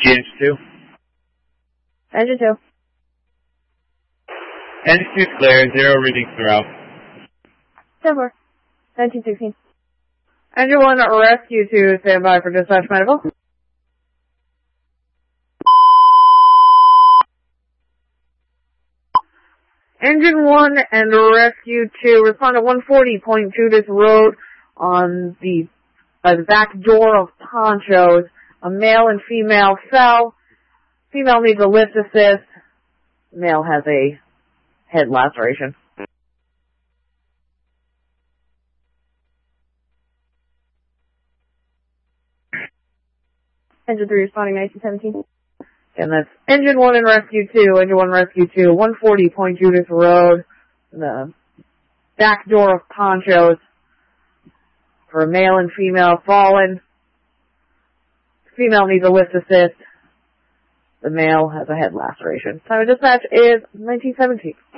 Engine 2. Engine 2. Engine 2 clear, 0 readings throughout. 10-4. 1916. Engine 1, Rescue 2, stand by for dispatch medical. Engine 1 and Rescue 2 respond at 140.2 this road on the back door of Ponchos. A male and female fell. Female needs a lift assist. Male has a head laceration. Engine 3 responding 1917. And that's Engine 1 and Rescue 2. Engine 1 Rescue 2, 140.2 this road. The back door of Ponchos. For a male and female fallen. Female needs a lift assist. The male has a head laceration. Time of dispatch is 1917.